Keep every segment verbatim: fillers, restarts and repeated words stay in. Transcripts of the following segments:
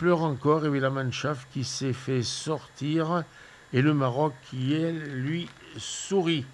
pleure encore, et puis la Mannschaft qui s'est fait sortir, et le Maroc qui, elle, lui, sourit.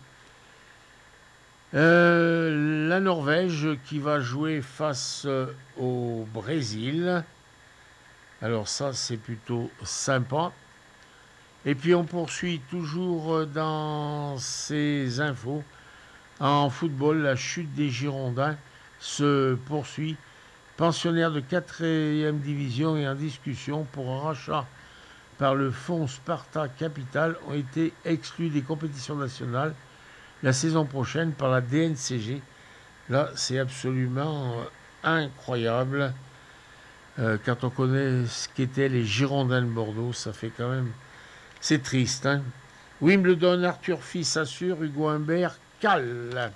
Euh, la Norvège qui va jouer face au Brésil. Alors ça, c'est plutôt sympa. Et puis on poursuit toujours dans ces infos. En football, la chute des Girondins se poursuit. Pensionnaires de quatrième division et en discussion pour un rachat par le fonds Sparta Capital ont été exclus des compétitions nationales la saison prochaine par la D N C G. Là, c'est absolument euh, incroyable. Euh, quand on connaît ce qu'étaient les Girondins de Bordeaux, ça fait quand même... C'est triste, hein. Wimbledon, Arthur Fils assure, Hugo Humbert cale.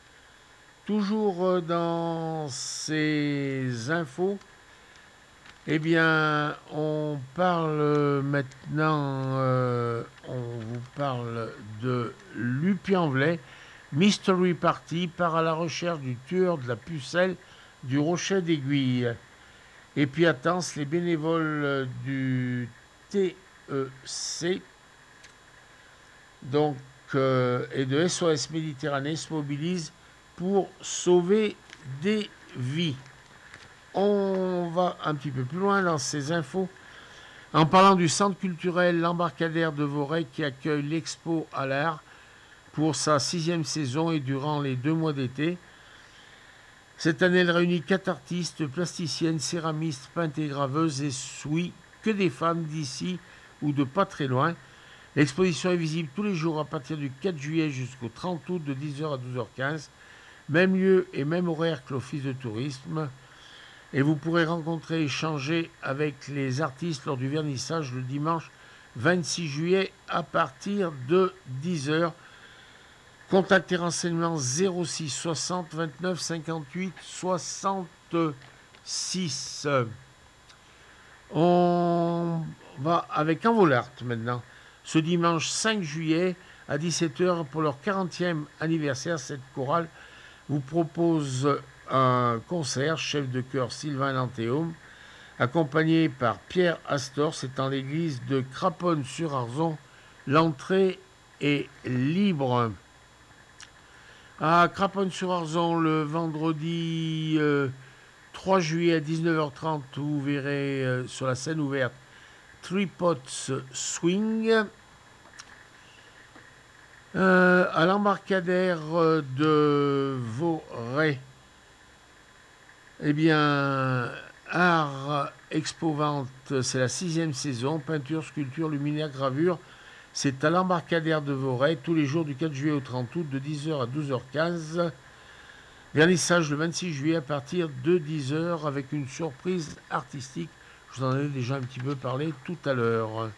Toujours dans ces infos, eh bien, on parle maintenant, euh, on vous parle de Lupian-Velay. Mystery Party part à la recherche du tueur de la pucelle du Rocher d'Aiguille. Et puis à Tence, les bénévoles du T E C donc, euh, et de S O S Méditerranée se mobilisent pour sauver des vies. On va un petit peu plus loin dans ces infos en parlant du centre culturel L'Embarcadère de Voray qui accueille l'Expo à l'art pour sa sixième saison et durant les deux mois d'été. Cette année, elle réunit quatre artistes, plasticiennes, céramistes, peintres et graveuses et suit que des femmes d'ici ou de pas très loin. L'exposition est visible tous les jours à partir du quatre juillet jusqu'au trente août de dix heures à douze heures quinze. Même lieu et même horaire que l'Office de tourisme. Et vous pourrez rencontrer et échanger avec les artistes lors du vernissage le dimanche vingt-six juillet à partir de dix heures. Contact et renseignements zéro six soixante vingt-neuf cinquante-huit soixante-six. On va avec Envolart maintenant. Ce dimanche cinq juillet à dix-sept heures pour leur quarantième anniversaire, cette chorale vous propose un concert, chef de chœur Sylvain Lantéum, accompagné par Pierre Astor. C'est en l'église de Craponne-sur-Arzon. L'entrée est libre. À Craponne-sur-Arzon, le vendredi euh, trois juillet à dix-neuf heures trente, vous verrez euh, sur la scène ouverte Tripods Swing. Euh, à l'embarcadère de Voray, eh bien, Art Expo Vente, c'est la sixième saison, peinture, sculpture, luminaire, gravure. C'est à l'embarcadère de Voray, tous les jours du quatre juillet au trente août, de dix heures à douze heures quinze. Vernissage le vingt-six juillet à partir de dix heures avec une surprise artistique. Je vous en ai déjà un petit peu parlé tout à l'heure.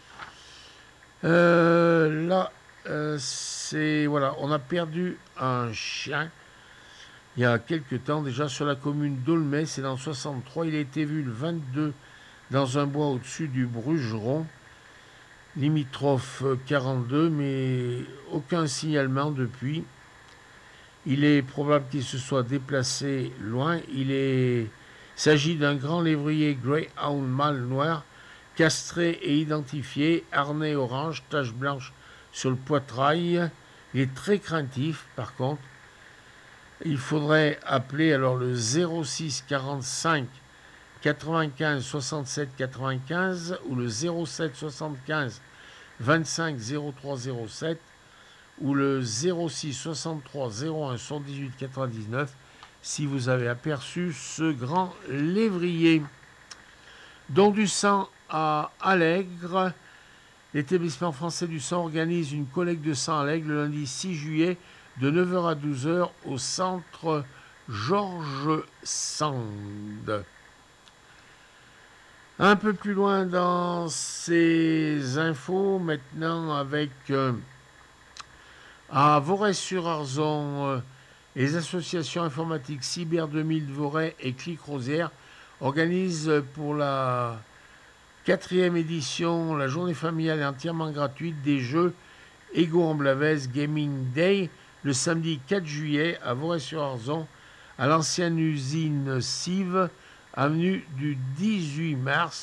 Euh, là, euh, c'est... Voilà, on a perdu un chien il y a quelques temps déjà sur la commune d'Aulnay, c'est dans le soixante-trois. Il a été vu le vingt-deux dans un bois au-dessus du Brugeron, limitrophe quarante-deux, mais aucun signalement depuis. Il est probable qu'il se soit déplacé loin. Il est... s'agit d'un grand lévrier Greyhound mâle noir, castré et identifié, harnais orange, tache blanche sur le poitrail. Il est très craintif par contre. Il faudrait appeler alors le zéro six quarante-cinq quatre-vingt-quinze soixante-sept quatre-vingt-quinze ou le zéro sept soixante-quinze vingt-cinq zéro trois zéro sept ou le zéro six soixante-trois zéro un soixante-dix-huit quatre-vingt-dix-neuf si vous avez aperçu ce grand lévrier. Don du sang à Allègre. L'établissement français du sang organise une collecte de sang à Allègre le lundi six juillet de neuf heures à douze heures au centre Georges Sand. Un peu plus loin dans ces infos, maintenant avec euh, à Voray-sur-Arzon, euh, les associations informatiques Cyber deux mille de Voray et Clic Rosière organisent pour la quatrième édition, la journée familiale et entièrement gratuite des jeux Ego en Blavet Gaming Day le samedi quatre juillet à Voray-sur-Arzon, à l'ancienne usine Cive, avenue du dix-huit mars.